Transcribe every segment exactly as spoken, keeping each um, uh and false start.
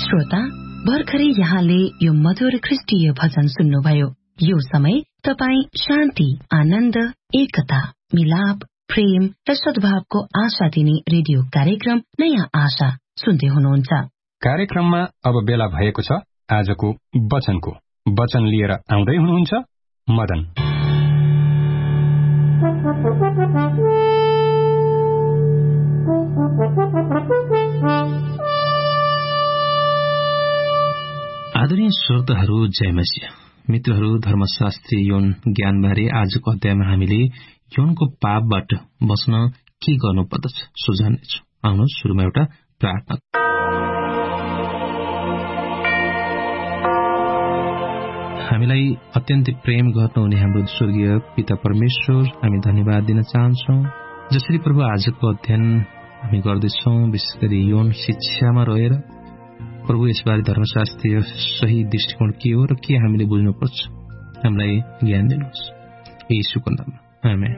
श्रोता, भर्खरै यहाँले यो मधुर ख्रिस्टीय भजन सुन्नुभयो। यो समय तपाईँ शान्ति, आनन्द, एकता, मिलाप, प्रेम र सद्भावको आशा दिने रेडियो कार्यक्रम नयाँ आशा सुन्दै हुनुहुन्छ। कार्यक्रममा अब बेला भएको छ आजको वचनको। वचन लिएर आउँदै हुनुहुन्छ मदन। आदरणीय श्रोताहरू, जय मसीह। मित्रहरू, धर्मशास्त्री यौन ज्ञानबारे आजको अध्यायमा हामीले यौनको पापबाट बस्न के गर्नुपर्दछ सो जान्नेछौँ। आउनुहोस् सुरुमा एउटा प्रार्थना। हामीलाई अत्यन्तै प्रेम गर्नुहुने हाम्रो स्वर्गीय पिता परमेश्वर, हामी धन्यवाद दिन चाहन्छौँ जसरी प्रभु आजको अध्ययन हामी गर्दैछौँ, विशेष गरी यौन शिक्षामा रहेर प्रभु यसबारे धर्मशास्त्रीय सही दृष्टिकोण के हो र के हामीले बुझ्नुपर्छ, हामीलाई ज्ञान दिनुहोस् येशूको नाममा, आमेन।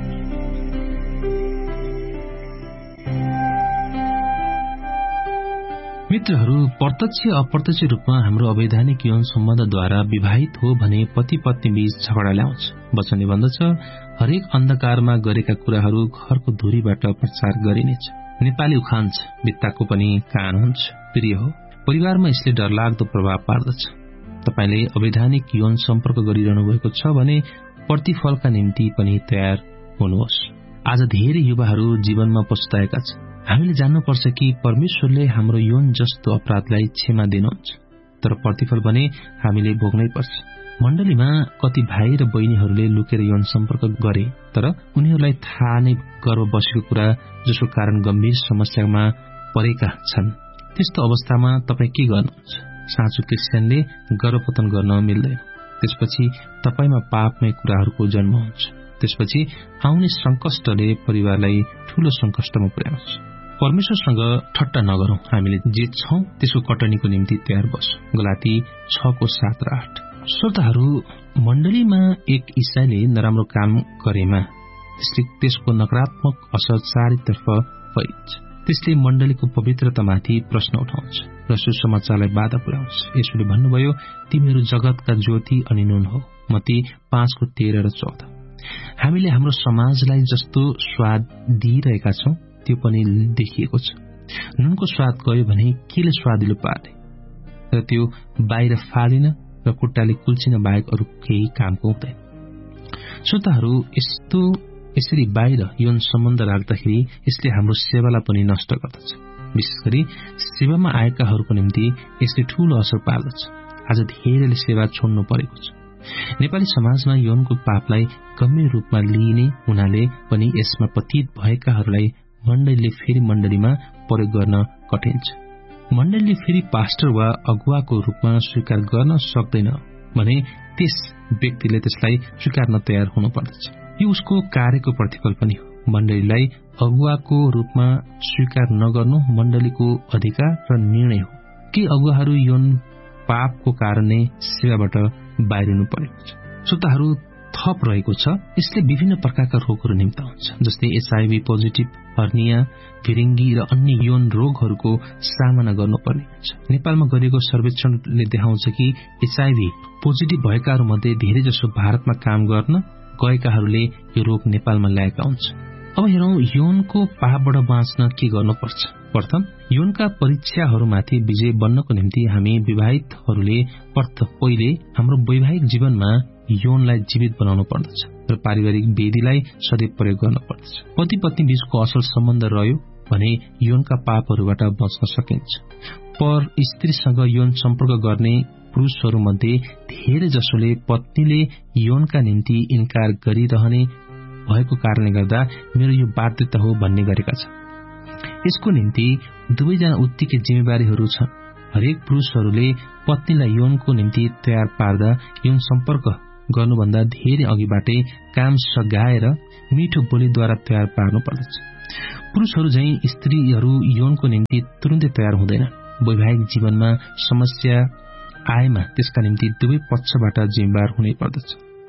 मित्रहरू, प्रत्यक्ष अप्रत्यक्ष रूपमा हाम्रो अवैधानिक यौन सम्बन्धद्वारा विवाहित हो भने पति पत्नी बीच झगडा ल्याउँछ। वचनले भन्दछ, हरेक अन्धकारमा गरेका कुराहरू घरको धुरीबाट प्रचार गरिनेछ। नेपाली उखान छ, बित्ताको पनि कान हुन्छ। प्रिय हो, परिवारमा यसले डरलाग्दो प्रभाव पार्दछ। तपाईले अवैधानिक यौन सम्पर्क गरिरहनु भएको छ भने प्रतिफलका निम्ति पनि तयार हुनुहोस्। आज धेरै युवाहरू जीवनमा पछुताएका छन्। हामीले जान्नुपर्छ कि परमेश्वरले हाम्रो यौन जस्तो अपराधलाई क्षमा दिनुहुन्छ, तर प्रतिफल भने हामीले भोग्नै पर्छ। मण्डलीमा कति भाइ र बहिनीहरूले लुकेर यौन सम्पर्क गरे, तर उनीहरूलाई थाहा नै गर्व बसेको कुरा जसको कारण गम्भीर समस्यामा परेका छन्। त्यस्तो अवस्थामा तपाईँ के गर्नुहुन्छ? साँचो क्रिस्चियनले गर्भपतन गर्न मिल्दैन। त्यसपछि तपाईमा पापमय कुराहरूको जन्म हुन्छ। त्यसपछि आउने संकष्टले परिवारलाई ठूलो संकष्टमा पुर्याउँछ। परमेश्वरसँग ठट्टा नगरौं। हामीले जे छौं त्यसको कटनीको निम्ति तयार बसौं। गलाती छ को सात र आठ। श्रोताहरू, मण्डलीमा एक ईसाईले नराम्रो काम गरेमा त्यसले त्यसको नकारात्मक असर चारैतर्फ फैलिन्छ। त्यसले मण्डलीको पवित्रतामाथि प्रश्न उठाउँछ र सुसमाचारलाई बाधा पुर्याउँछ। यसोले भन्नुभयो, तिमीहरू जगतका ज्योति अनि नुन हो। मत्ती पाँच को तेह्र र चौध। हामीले हाम्रो समाजलाई जस्तो स्वाद दिइरहेका छौं त्यो पनि देखिएको छ। नुनको स्वाद गयो भने केले स्वादिलो पार्ने र त्यो बाहिर फालिन र खुट्टाले कुल्चिन बाहेक अरू केही कामको हुँदैन। श्रोताहरू, यस्तो यसरी बाहिर यौन सम्बन्ध राख्दाखेरि यसले हाम्रो सेवालाई पनि नष्ट गर्दछ। विशेष गरी सेवामा आएकाहरूको निम्ति यसले ठूलो असर पार्दछ। आज धेरैले सेवा छोड्नु परेको छ। नेपाली समाजमा यौनको पापलाई गम्भीर रूपमा लिइने हुनाले पनि यसमा पतित भएकाहरूलाई मण्डलीले फेरि मण्डलीमा प्रयोग गर्न कठिन छ। मण्डलीले फेरि पास्टर वा अगुवाको रूपमा स्वीकार गर्न सक्दैन भने त्यस व्यक्तिले त्यसलाई स्वीकार्न तयार हुनुपर्दछ। यो उसको कार्यको प्रतिफल पनि हो। मण्डलीलाई अगुवाको रूपमा स्वीकार नगर्नु मण्डलीको अधिकार र निर्णय हो। के अगुवाहरू यौन पापको कारणले सेवाबाट बाहिरिनु परेको छ। श्रोताहरू, थप रहेको छ, यसले विभिन्न प्रकारका रोगहरू निम्ताउँछ, जस्तै एचआईभी पोजिटिभ, हर्निया, भिरिङ्गी र अन्य यौन रोगहरूको सामना गर्नुपर्ने हुन्छ। नेपालमा गरिएको सर्वेक्षणले देखाउँछ कि एचआईभी पोजिटिभ भएकाहरूमध्ये धेरै जसो भारतमा काम गर्न गएकाहरूले यो रोग नेपालमा ल्याएका हुन्छ। अब हेरौं, यौनको पापबाट बाँच्न के गर्नुपर्छ। प्रथम, यौनका परीक्षाहरूमाथि विजय बन्नको निम्ति हामी विवाहितहरूले पहिले हाम्रो वैवाहिक जीवनमा यौनलाई जीवित बनाउनु पर्दछ र पारिवारिक वेदीलाई सदैव प्रयोग गर्न पर्दछ। पति पत्नी बीचको असल सम्बन्ध रह्यो भने यौनका पापहरूबाट बच्न सकिन्छ। पर स्त्रीसँग यौन सम्पर्क गर्ने पुरुषहरूमध्ये धेरै जसोले पत्नीले यौनका निम्ति इन्कार गरिरहने भएको कारणले गर्दा मेरो यो बाध्यता हो भन्ने गरेका छन्। यसको निम्ति दुवैजना उत्तिकै जिम्मेवारीहरू छन्। हरेक पुरुषहरूले पत्नीलाई यौनको निम्ति तयार पार्दा यौन सम्पर्क गर्नुभन्दा धेरै अघिबाटै काम सघाएर मिठो बोलीद्वारा तयार पार्नु पर्दछ। पुरुषहरू झैं स्त्रीहरू यौनको निम्ति तुरुन्तै तयार हुँदैन। वैवाहिक जीवनमा समस्या आएमा त्यसका निम्ति दुवै पक्षबाट जिम्मेवार हुनै पर्दछ।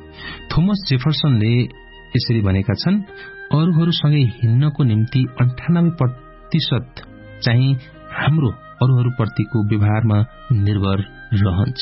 थोमस जेफरसनले यसरी भनेका छन्, अरूहरूसँगै हिँड्नको निम्ति अन्ठानब्बे प्रतिशत चाहिँ हाम्रो अरूहरूप्रतिको व्यवहारमा निर्भर रहन्छ।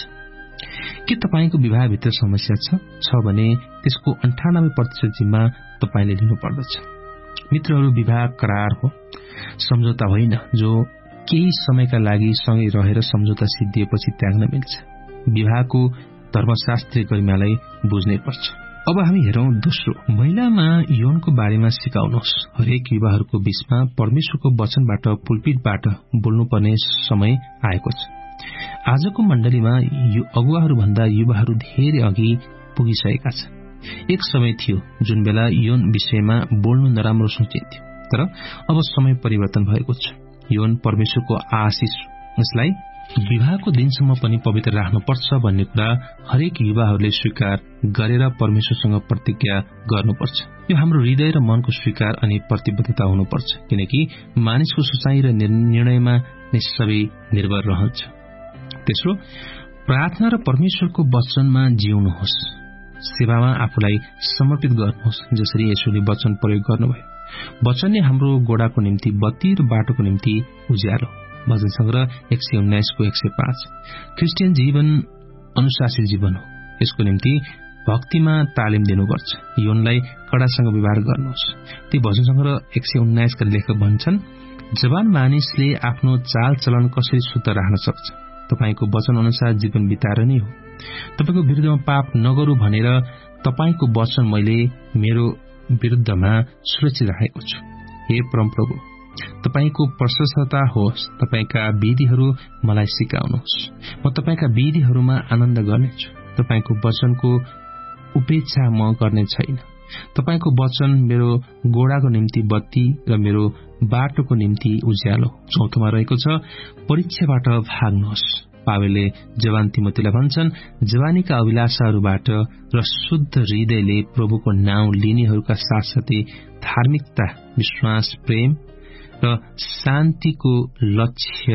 के तपाईको विवाहभित्र समस्या छ छ भने त्यसको अन्ठानब्बे प्रतिशत जिम्मा तपाईले लिनुपर्दछ। मित्रहरू, विवाह करार हो, सम्झौता होइन जो केही समयका लागि सँगै रहेर सम्झौता सिद्धिएपछि त्याग्न मिल्छ। विवाहको धर्मशास्त्रीय गरिमालाई बुझ्नै पर्छ। अब हामी हेरौं दोस्रो, महिलामा यौनको बारेमा सिकाउनुहोस्। हरेक युवाहरूको बीचमा परमेश्वरको वचनबाट पुलपिटबाट बोल्नुपर्ने समय आएको छ। आजको मण्डलीमा अगुवाहरूभन्दा युवाहरू धेरै अघि पुगिसकेका छन्। एक समय थियो जुन बेला यौन विषयमा बोल्नु नराम्रो सोचिन्थ्यो, तर अब समय परिवर्तन भएको छ। यौन परमेश्वरको आशिष, यसलाई विवाहको दिनसम्म पनि पवित्र राख्नुपर्छ भन्ने कुरा हरेक युवाहरूले स्वीकार गरेर परमेश्वरसँग प्रतिज्ञा गर्नुपर्छ। यो हाम्रो हृदय र मनको स्वीकार अनि प्रतिबद्धता हुनुपर्छ, किनकि मानिसको सोचाइ र निर्णयमा नै सबै निर्भर रहन्छ। तेस्रो, प्रार्थना र परमेश्वरको वचनमा जिउनुहोस्। सेवामा आफूलाई समर्पित गर्नुहोस्, जसरी येशूले वचन प्रयोग गर्नुभयो। वचन नै हाम्रो गोडाको निम्ति बत्ती र बाटोको निम्ति उज्यालो। भजन संग्रह एक सय उन्नाइसको एक सय पाँच। क्रिस्चियन जीवन अनुशासित जीवन हो। यसको निम्ति भक्तिमा तालिम दिनुपर्छ। यौनलाई कडासँग व्यवहार गर्नुहोस्। ती भजन संग्रह एक सय उन्नाइसका लेखक भन्छन्, जवान मानिसले आफ्नो चाल चलन कसरी शुद्ध राख्न सक्छ? तपाईको वचन अनुसार जीवन बिताएर नै हो। तपाईको विरुद्धमा पाप नगरौं भनेर तपाईको वचन मैले मेरो विरुद्धमा सुरक्षित राखेको छु। हे परमप्रभु, तपाईको प्रशस्तता होस्। तपाईका विधिहरू मलाई सिकाउनुहोस्। म तपाईका विधिहरूमा आनन्द गर्नेछु। तपाईको वचनको उपेक्षा म गर्ने छैन। तपाईको वचन मेरो गोडाको निम्ति बत्ती र मेरो बाटोको निम्ति उज्यालो। चौथोमा रहेको छ, परीक्षाबाट भाग्नुहोस्। पावेलले जवान तिमोथीलाई भन्छन्, जवानीका अभिलाषाहरूबाट र शुद्ध हृदयले प्रभुको नाउँ लिनेहरूका साथसाथै धार्मिकता, विश्वास, प्रेम र शान्तिको लक्ष्य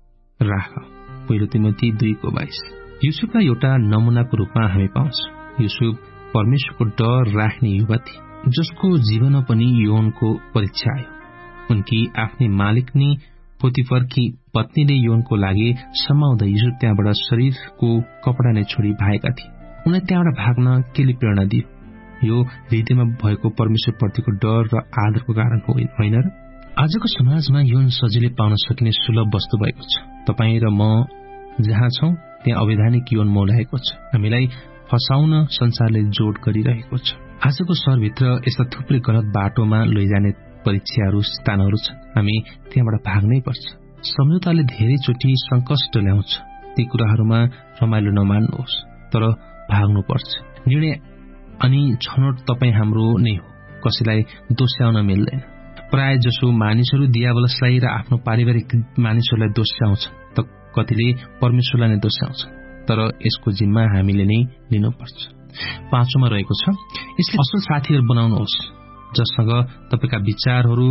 राख। पहिलो तिमोथी दुईको बाइस। युसुफलाई एउटा नमूनाको रूपमा हामी पाउँछौं। युसुफ परमेश्वरको डर राख्ने युवा थिए, जसको जीवनमा पनि यौनको परीक्षा आयो। उनकी आफ्नै मालिकनी पोतिफरकी पत्नीले यौनको लागि समाउँदा युसुफ त्यहाँबाट शरीरको कपडा नै छोडी भागेका थिए। उनलाई त्यहाँबाट भाग्न केले प्रेरणा दियो? यो हृदयमा भएको परमेश्वरप्रतिको डर र आदरको कारण होइन र? आजको समाजमा यौन सजिलै पाउन सकिने सुलभ वस्तु भएको छ। तपाईँ र म जहाँ छौं त्यहाँ अवैधानिक यौन मौलाएको छ। हामीलाई फसाउन संसारले जोड गरिरहेको छ। आजको शहरभित्र यस्ता थुप्रै गलत बाटोमा लैजाने परीक्षाहरू, स्थानहरू छन्। हामी त्यहाँबाट भाग्नै पर्छ। सम्झौताले धेरैचोटि संकष्ट ल्याउँछ। ती कुराहरूमा रमाइलो नमान्नुहोस्, तर भाग्नुपर्छ। निर्णय अनि छनौट तपाईँ हाम्रो नै हो। कसैलाई दोस्याउन मिल्दैन। प्राय जसो मानिसहरू दियावलसलाई र आफ्नो पारिवारिक मानिसहरूलाई दोस्याउँछ, त कतिले परमेश्वरलाई नै दोस्याउँछ। तर यसको जिम्मा हामीले नै लिनुपर्छ। पाँचौंमा रहेको छ, यसले असल साथीहरू बनाउनुहोस् जससँग तपाईका विचारहरू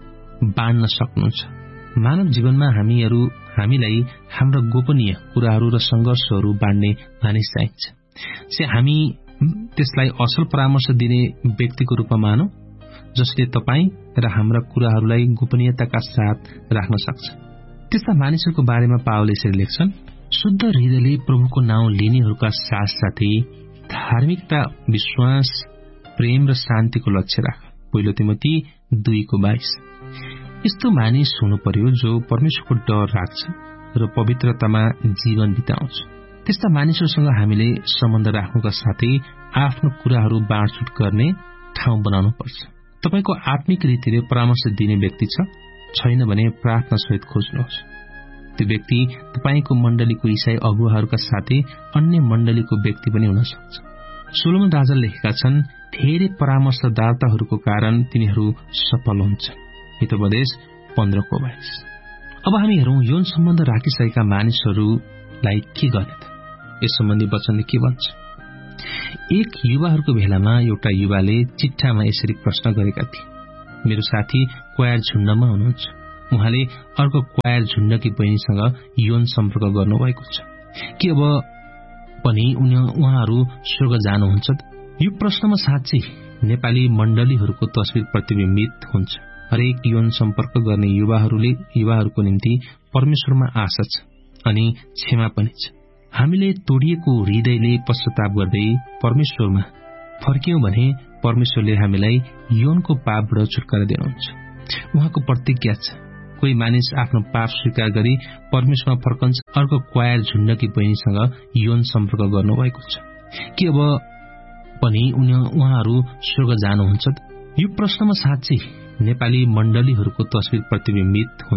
बाँड्न सक्नुहुन्छ। मानव जीवनमा हामीहरू हामीलाई हाम्रा गोपनीय कुराहरू र संघर्षहरू बाँड्ने मानिस चाहिन्छ। से हामी त्यसलाई असल परामर्श दिने व्यक्तिको रूपमा मानौ, जसले तपाईँ र हाम्रा कुराहरूलाई गोपनीयताका साथ राख्न सक्छ। त्यस्ता मानिसहरूको बारेमा पावलले यसरी लेख्छन्, शुद्ध हृदयले प्रभुको नाउँ लिनेहरूका साथसाथै धार्मिकता, विश्वास, प्रेम र शान्तिको लक्ष्य राख। पहिलो तिमोथी दुईको बाइस। यस्तो मानिस हुनु पर्यो जो परमेश्वरको डर राख्छ र पवित्रतामा जीवन बिताउँछ। त्यस्ता मानिसहरूसँग हामीले सम्बन्ध राख्नुका साथै आफ्नो कुराहरू बाँडचुट गर्ने ठाउँ बनाउनु पर्छ। तपाईको आत्मिक रीतिले परामर्श दिने व्यक्ति छ छैन भने प्रार्थना सहित खोज्नुहोस्। त्यो व्यक्ति तपाईको मण्डलीको ईसाई अगुवाहरूका साथै अन्य मण्डलीको व्यक्ति पनि हुन सक्छ। सोलोमन राजाले लेखेका छन्, धेरै परामर्शदाताहरूको कारण तिनीहरू सफल हुन्छन्। हितोपदेश पन्ध्रको बाइस। अब हामी हेरौं यौन सम्बन्ध राखिसकेका मानिसहरूलाई के गर्ने त? यस सम्बन्धी वचनले के भन्छ? एक युवाहरूको भेलामा एउटा युवाले चिट्ठामा यसरी प्रश्न गरेका थिए, मेरो साथी क्वायर झुण्डमा हुनुहुन्छ। उहाँले अर्को क्वायर झुण्डकी बहिनीसँग यौन सम्पर्क गर्नुभएको छ। के अब पनि उहाँहरू स्वर्ग जानुहुन्छ त? यो प्रश्नमा साँच्चै नेपाली मण्डलीहरूको तस्विर प्रतिबिम्बित हुन्छ। हरेक यौन सम्पर्क गर्ने युवाहरूले युवाहरूको निम्ति परमेश्वरमा आशा छ अनि क्षमा पनि छ। हामीले तोडिएको हृदयले पश्चाताप गर्दै परमेश्वरमा फर्क्यौं भने परमेश्वरले हामीलाई यौनको पापबाट छुटकारा दिनुहुन्छ। उहाँको प्रतिज्ञा छ, कोही मानिस आफ्नो पाप स्वीकार गरी परमेश्वरमा फर्कन्छ, अर्को क्वायर झुण्डकी बहिनीसँग यौन सम्पर्क गर्नुभएको छ, कि अब पनि उहाँहरू स्वर्ग जानुहुन्छ? यो प्रश्नमा साँच्चै नेपाली मण्डलीहरूको तस्बिर प्रतिबिम्बित हुन्छ।